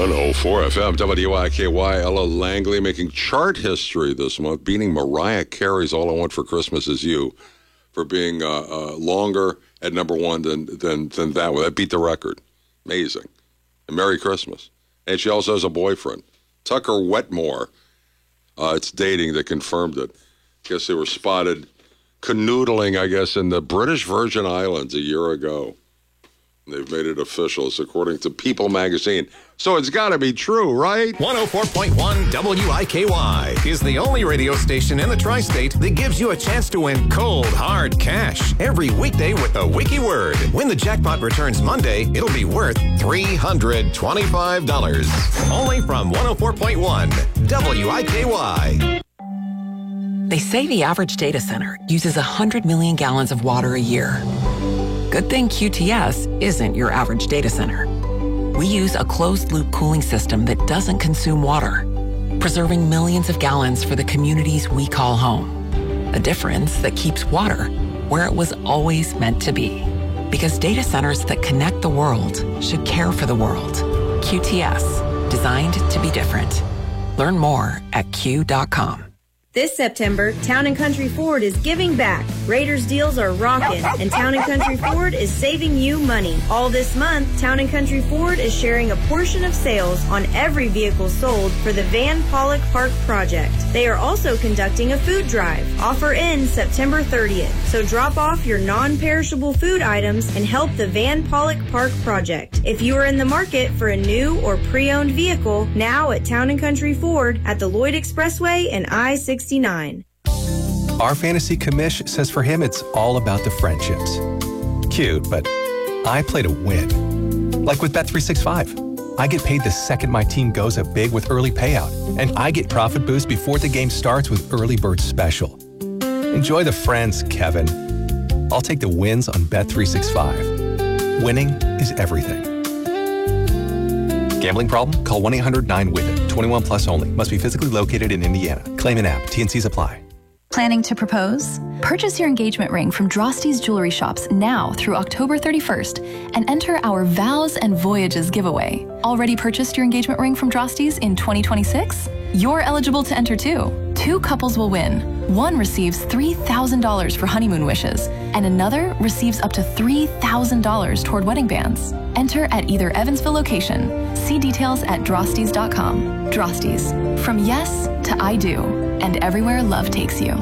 104 FM, WIKY, Ella Langley making chart history this month, beating Mariah Carey's All I Want for Christmas Is You for being longer at number one than that one. That beat the record. Amazing. And Merry Christmas. And she also has a boyfriend, Tucker Wetmore. It's dating that confirmed it. I guess they were spotted canoodling, I guess, in the British Virgin Islands a year ago. They've made it official, according to People magazine. So it's got to be true, right? 104.1 WIKY is the only radio station in the tri-state that gives you a chance to win cold, hard cash every weekday with a wiki word. When the jackpot returns Monday, it'll be worth $325. Only from 104.1 WIKY. They say the average data center uses 100 million gallons of water a year. Good thing QTS isn't your average data center. We use a closed-loop cooling system that doesn't consume water, preserving millions of gallons for the communities we call home. A difference that keeps water where it was always meant to be. Because data centers that connect the world should care for the world. QTS, designed to be different. Learn more at q.com. This September, Town & Country Ford is giving back. Raiders deals are rocking, and Town & Country Ford is saving you money. All this month, Town & Country Ford is sharing a portion of sales on every vehicle sold for the Van Pollock Park project. They are also conducting a food drive. Offer ends September 30th, so drop off your non-perishable food items and help the Van Pollock Park project. If you are in the market for a new or pre-owned vehicle, now at Town & Country Ford at the Lloyd Expressway and I-69. Our fantasy commish says for him it's all about the friendships. Cute, but I play to win. Like with Bet365. I get paid the second my team goes up big with early payout, and I get profit boost before the game starts with Early Bird Special. Enjoy the friends, Kevin. I'll take the wins on Bet365. Winning is everything. Gambling problem? Call 1-800-9-WIN-IT. 21 plus only. Must be physically located in Indiana. Claim an app. T&Cs apply. Planning to propose? Purchase your engagement ring from Drosty's Jewelry Shops now through October 31st and enter our Vows and Voyages giveaway. Already purchased your engagement ring from Drosty's in 2026? You're eligible to enter too. 2 couples will win. One receives $3,000 for honeymoon wishes, and another receives up to $3,000 toward wedding bands. Enter at either Evansville location. See details at drostys.com. Drosty's. From yes to I do, and everywhere love takes you.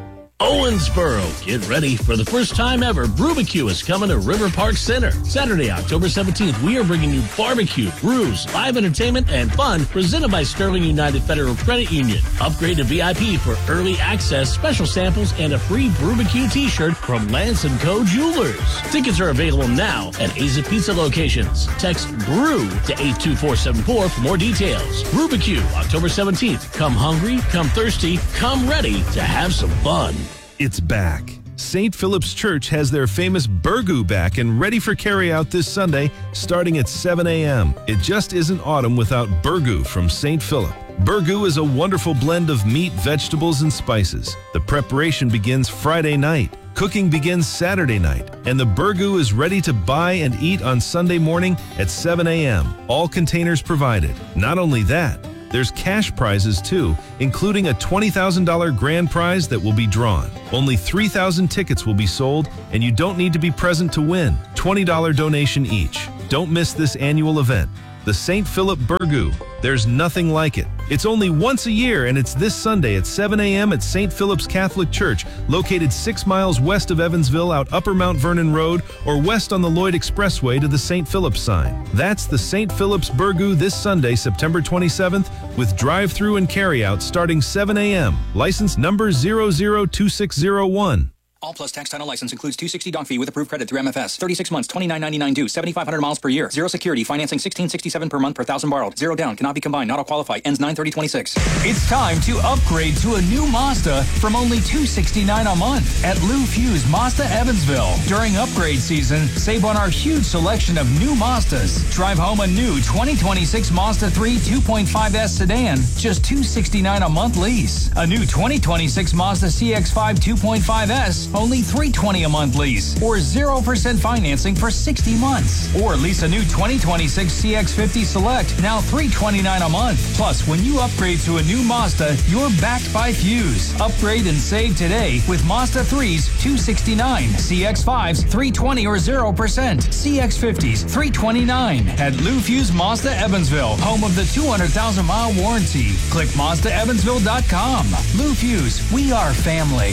Owensboro, get ready for the first time ever. Brubecue is coming to River Park Center. Saturday, October 17th, we are bringing you barbecue, brews, live entertainment, and fun presented by Sterling United Federal Credit Union. Upgrade to VIP for early access, special samples, and a free Brubecue t-shirt from Lance & Co. Jewelers. Tickets are available now at Aza Pizza locations. Text BREW to 82474 for more details. Brubecue, October 17th. Come hungry, come thirsty, come ready to have some fun. It's back. St. Philip's Church has their famous burgoo back and ready for carryout this Sunday starting at 7 a.m. It just isn't autumn without burgoo from St. Philip. Burgoo is a wonderful blend of meat, vegetables, and spices. The preparation begins Friday night. Cooking begins Saturday night, and the burgoo is ready to buy and eat on Sunday morning at 7 a.m. All containers provided. Not only that, there's cash prizes too, including a $20,000 grand prize that will be drawn. Only 3,000 tickets will be sold, and you don't need to be present to win. $20 donation each. Don't miss this annual event. The St. Philip Burgoo. There's nothing like it. It's only once a year, and it's this Sunday at 7 a.m. at St. Philip's Catholic Church, located 6 miles west of Evansville out Upper Mount Vernon Road or west on the Lloyd Expressway to the St. Philip's sign. That's the St. Philip's Burgoo this Sunday, September 27th, with drive-through and carryout starting 7 a.m. License number 002601. All Plus tax title license includes $260 donk fee with approved credit through MFS. 36 months, $29.99 due, 7,500 miles per year. Zero security, financing $16.67 per month per thousand borrowed. Zero down, cannot be combined, not all qualify. Ends 9/30/26. It's time to upgrade to a new Mazda from only $269 a month at Lou Fuse Mazda Evansville. During upgrade season, save on our huge selection of new Mazdas. Drive home a new 2026 Mazda 3 2.5S sedan, just $269 a month lease. A new 2026 Mazda CX-5 2.5S, only $320 a month lease, or 0% financing for 60 months. Or lease a new 2026 CX-50 Select, now $329 a month. Plus, when you upgrade to a new Mazda, you're backed by Fuse. Upgrade and save today with Mazda 3s $269, CX-5s $320 or 0%, CX-50s $329 at Lou Fuse Mazda Evansville, home of the 200,000-mile warranty. Click MazdaEvansville.com. Lou Fuse, we are family.